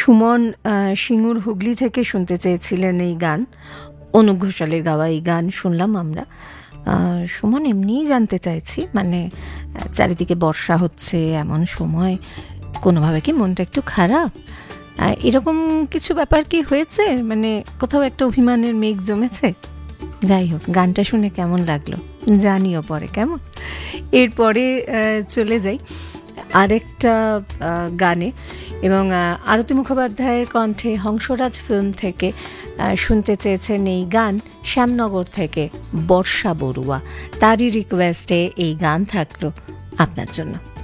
সুমন সিঙ্গুর হুগলি থেকে শুনতে চেয়েছিলেন এই গান। অনুপ ঘোষালের গাওয়া এই গান শুনলাম আমরা। সুমন এমনিই জানতে চাইছি, মানে চারিদিকে বর্ষা হচ্ছে এমন সময় কোনোভাবে কি মনটা একটু খারাপ, এরকম কিছু ব্যাপার কি হয়েছে? মানে কোথাও একটা অভিমানের মেঘ জমেছে? যাই হোক, গানটা শুনে কেমন লাগলো জানিও পরে, কেমন? এরপরে চলে যাই আরেকটা গানে, এবং আরতি মুখোপাধ্যায়ের কণ্ঠে হংসরাজ ফিল্ম থেকে শুনতে চেয়েছেন এই গান শ্যামনগর থেকে বর্ষা বড়ুয়া। তারই রিকোয়েস্টে এই গান থাকলো আপনার জন্য।